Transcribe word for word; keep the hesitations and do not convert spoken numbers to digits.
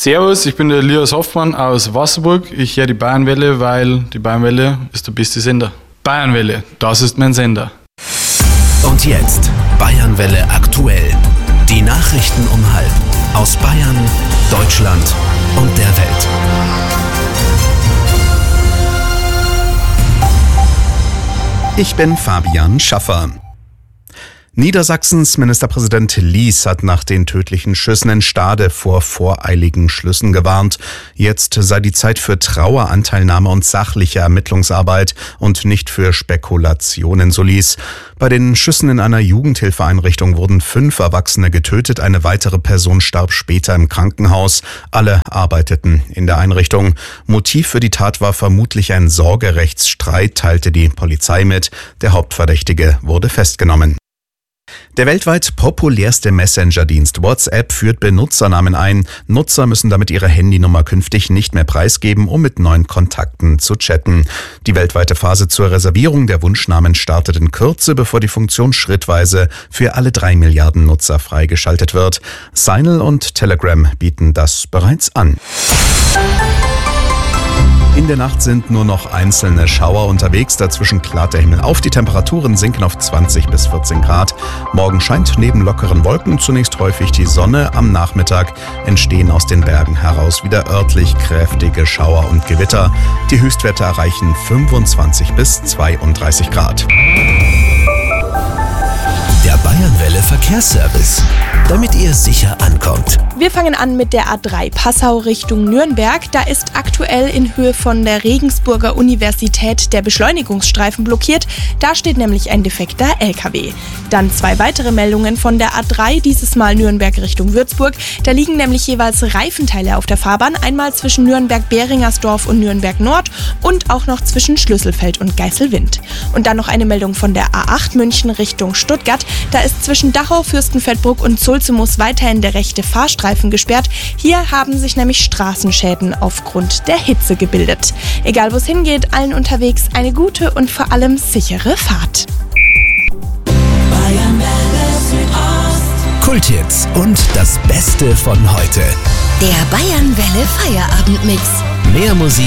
Servus, ich bin der Elias Hoffmann aus Wasserburg. Ich höre die Bayernwelle, weil die Bayernwelle ist der beste Sender. Bayernwelle, das ist mein Sender. Und jetzt Bayernwelle aktuell. Die Nachrichten um halb aus Bayern, Deutschland und der Welt. Ich bin Fabian Schaffer. Niedersachsens Ministerpräsident Lies hat nach den tödlichen Schüssen in Stade vor voreiligen Schlüssen gewarnt. Jetzt sei die Zeit für Traueranteilnahme und sachliche Ermittlungsarbeit und nicht für Spekulationen, so Lies. Bei den Schüssen in einer Jugendhilfeeinrichtung wurden fünf Erwachsene getötet, eine weitere Person starb später im Krankenhaus. Alle arbeiteten in der Einrichtung. Motiv für die Tat war vermutlich ein Sorgerechtsstreit, teilte die Polizei mit. Der Hauptverdächtige wurde festgenommen. Der weltweit populärste Messenger-Dienst WhatsApp führt Benutzernamen ein. Nutzer müssen damit ihre Handynummer künftig nicht mehr preisgeben, um mit neuen Kontakten zu chatten. Die weltweite Phase zur Reservierung der Wunschnamen startet in Kürze, bevor die Funktion schrittweise für alle drei Milliarden Nutzer freigeschaltet wird. Signal und Telegram bieten das bereits an. In der Nacht sind nur noch einzelne Schauer unterwegs, dazwischen klart der Himmel auf. Die Temperaturen sinken auf zwanzig bis vierzehn Grad. Morgen scheint neben lockeren Wolken zunächst häufig die Sonne. Am Nachmittag entstehen aus den Bergen heraus wieder örtlich kräftige Schauer und Gewitter. Die Höchstwerte erreichen fünfundzwanzig bis zweiunddreißig Grad. Der Bayernwelle Verkehrsservice, damit ihr sicher ankommt. Wir fangen an mit der A drei Passau Richtung Nürnberg. Da ist aktuell in Höhe von der Regensburger Universität der Beschleunigungsstreifen blockiert. Da steht nämlich ein defekter L K W. Dann zwei weitere Meldungen von der A drei, dieses Mal Nürnberg Richtung Würzburg. Da liegen nämlich jeweils Reifenteile auf der Fahrbahn, einmal zwischen Nürnberg-Beringersdorf und Nürnberg Nord und auch noch zwischen Schlüsselfeld und Geiselwind. Und dann noch eine Meldung von der A acht München Richtung Stuttgart. Da ist zwischen Dachau, Fürstenfeldbruck und Sulzemus weiterhin der rechte Fahrstreifen gesperrt. Hier haben sich nämlich Straßenschäden aufgrund der Hitze gebildet. Egal wo es hingeht, allen unterwegs eine gute und vor allem sichere Fahrt. Kulthits und das Beste von heute. Der Bayernwelle Feierabendmix. Mehr Musik